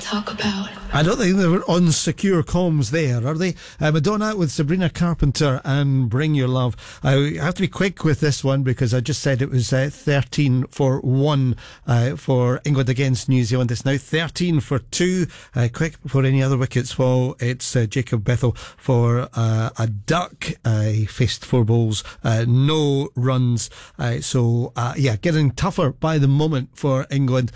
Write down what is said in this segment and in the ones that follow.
talk about. I don't think they were on secure comms there, are they? Madonna with Sabrina Carpenter and Bring Your Love. I have to be quick with this one because I just said it was 13-1 for England against New Zealand. It's now 13-2. Quick before any other wickets fall, it's Jacob Bethel for a duck. He faced 4 balls, no runs. Getting tougher by the moment for England.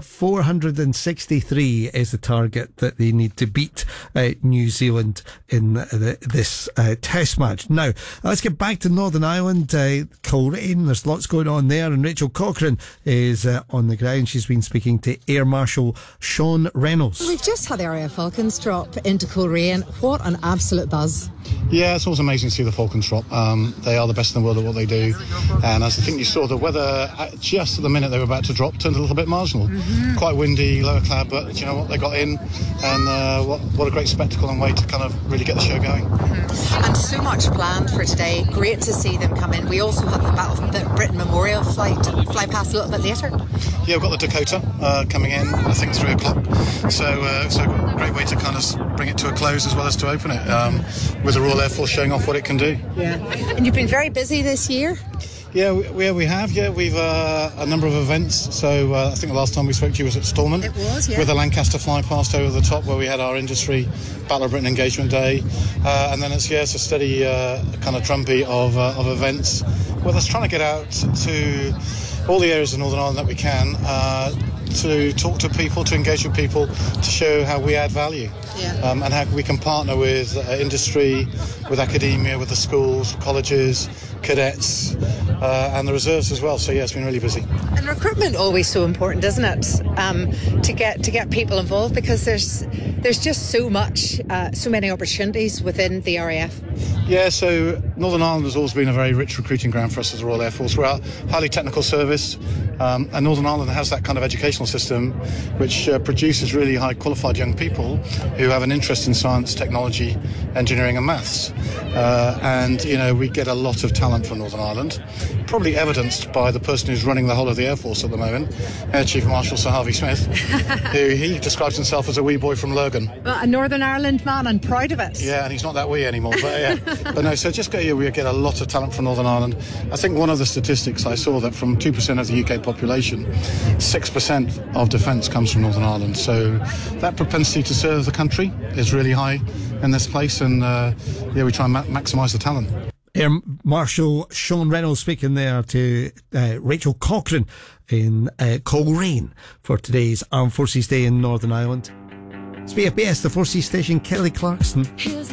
463 is the target that they need to beat New Zealand in this test match. Now, let's get back to Northern Ireland. Coleraine, there's lots going on there, and Rachel Cochrane is on the ground. She's been speaking to Air Marshal Sean Reynolds. We've just had the RAF Falcons drop into Coleraine. What an absolute buzz. Yeah, it's always amazing to see the Falcons drop. They are the best in the world at what they do, and as I think you saw, the weather just at the minute they were about to drop turned a little bit marginal. Quite windy, lower cloud, but you know what, they got in, and what a great spectacle and way to kind of really get the show going. And so much planned for today. Great to see them come in. We also have the Battle of Britain Memorial flight fly past a little bit later. Yeah, we've got the Dakota coming in, I think 3 o'clock. So a great way to kind of bring it to a close as well as to open it, with the Royal Air Force showing off what it can do. Yeah, and you've been very busy this year. Yeah, we have. Yeah, we've a number of events. So I think the last time we spoke to you was at Stormont. It was, yeah. With the Lancaster fly past over the top, where we had our industry Battle of Britain engagement day, and then it's a steady kind of drumbeat of events. Well, let's trying to get out to all the areas of Northern Ireland that we can to talk to people, to engage with people, to show how we add value. Yeah. And how we can partner with industry, with academia, with the schools, colleges, cadets, and the reserves as well. So yeah, it's been really busy. And recruitment always so important, isn't it? To get people involved, because there's just so many opportunities within the RAF. Yeah, so Northern Ireland has always been a very rich recruiting ground for us as the Royal Air Force. We're a highly technical service, and Northern Ireland has that kind of educational system which produces really high qualified young people who have an interest in science, technology, engineering and maths. And, you know, we get a lot of talent from Northern Ireland, probably evidenced by the person who's running the whole of the Air Force at the moment, Air Chief Marshal Sir Harvey Smith, who he describes himself as a wee boy from Lurgan. Well, a Northern Ireland man, and proud of it. Yeah, and he's not that wee anymore, but yeah. But no, so just we get a lot of talent from Northern Ireland. I think one of the statistics I saw that from 2% of the UK population, 6% of defence comes from Northern Ireland. So that propensity to serve the country is really high in this place, and we try and maximise the talent. Air Marshal Sean Reynolds speaking there to Rachel Cochrane in Coleraine for today's Armed Forces Day in Northern Ireland. It's BFBS, the 4C station, Kelly Clarkson.